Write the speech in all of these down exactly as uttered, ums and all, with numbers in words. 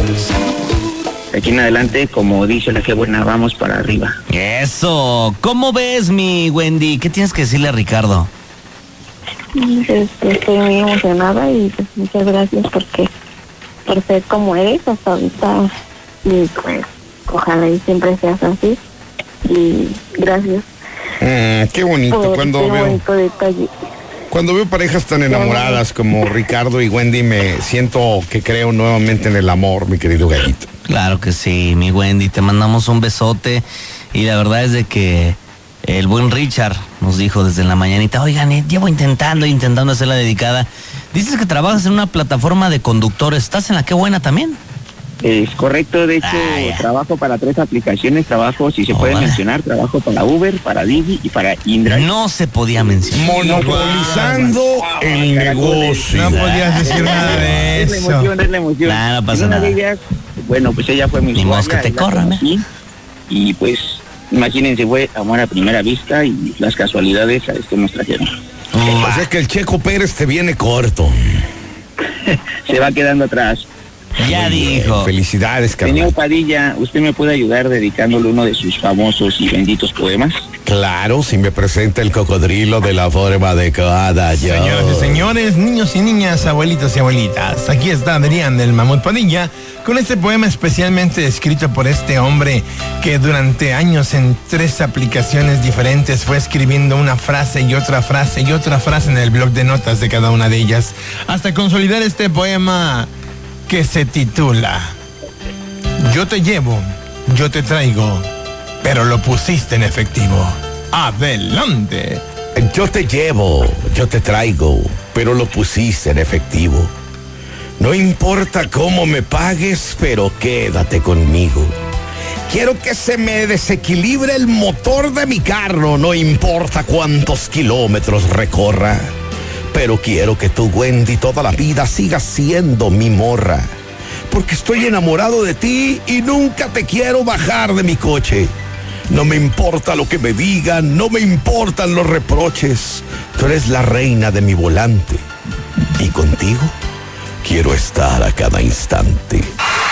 Aquí en adelante, como dice la que buena, vamos para arriba. Eso. ¿Cómo ves, mi Wendy? ¿Qué tienes que decirle a Ricardo? Este, estoy muy emocionada y pues muchas gracias porque por ser como eres hasta ahorita, y pues ojalá y siempre seas así. Y gracias. Mm, qué bonito por cuando este veo bonito detalle. cuando veo parejas tan enamoradas como Ricardo y Wendy, me siento que creo nuevamente en el amor, mi querido gallito. Claro que sí, mi Wendy, te mandamos un besote y la verdad es de que el buen Richard nos dijo desde la mañanita, oigan, eh, llevo intentando, intentando hacer la dedicada. Dices que trabajas en una plataforma de conductores, ¿estás en la Qué Buena también? Es correcto, de hecho, Ay, trabajo para tres aplicaciones, trabajo, si se Oh, puede vale. mencionar, trabajo para Uber, para Didi y para InDrive. No se podía mencionar. Monopolizando el negocio. No podías decir nada de Es la eso. emoción, es la emoción. Nah, no pasa Y una nada. de ellas, bueno, pues ella fue mi Ni modo usuaria, que te la corran, ¿eh? conocí, y pues, imagínense, fue amor a primera vista y las casualidades a esto nos trajeron. O sea que el Checo Pérez te viene corto. Se va quedando atrás. Ya Muy bien, dijo. Felicidades, Señor carnal. Padilla, ¿usted me puede ayudar dedicándole uno de sus famosos y benditos poemas? Claro, si me presenta el cocodrilo de la forma adecuada, yo. Señoras y señores, niños y niñas, abuelitos y abuelitas, aquí está Adrián del Mamut Padilla con este poema especialmente escrito por este hombre que durante años en tres aplicaciones diferentes fue escribiendo una frase y otra frase y otra frase en el blog de notas de cada una de ellas, hasta consolidar este poema que se titula Yo te llevo, yo te traigo, pero lo pusiste en efectivo. Adelante. Yo te llevo, yo te traigo, pero lo pusiste en efectivo. No importa cómo me pagues, pero quédate conmigo. Quiero que se me desequilibre el motor de mi carro, no importa cuántos kilómetros recorra. Pero quiero que tú, Wendy, toda la vida sigas siendo mi morra. Porque estoy enamorado de ti y nunca te quiero bajar de mi coche. No me importa lo que me digan, no me importan los reproches. Tú eres la reina de mi volante. Y contigo quiero estar a cada instante.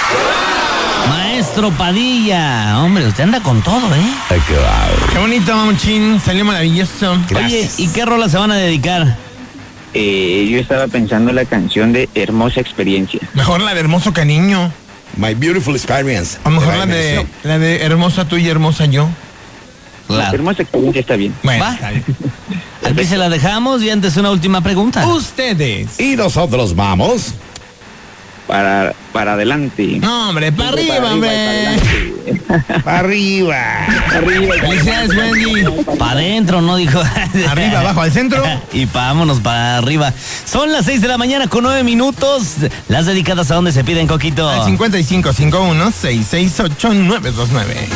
Maestro Padilla, hombre, usted anda con todo, ¿eh? Ay, qué bárbaro. Qué bonito, mamuchín, salió maravilloso. Oye, Gracias. ¿y qué rola se van a dedicar? Eh, yo estaba pensando en la canción de Hermosa Experiencia. Mejor la de Hermoso Cariño. My beautiful experience. O mejor la de, la de Hermosa tú y Hermosa yo. Claro. Hermosa Experiencia está bien. Bueno, Va. está bien. Aquí se la dejamos y antes una última pregunta. Ustedes. Y nosotros vamos. Para, para adelante. No, hombre, para Siempre arriba, hombre. Para arriba. Arriba. Felicidades, Wendy. Para adentro, ¿no? Dijo. Arriba, abajo, al centro. Y vámonos para arriba. Son las seis de la mañana con nueve minutos. Las dedicadas a donde se piden, Coquito. Al cincuenta y cinco cincuenta y uno, seiscientos sesenta y ocho, nueve dos nueve.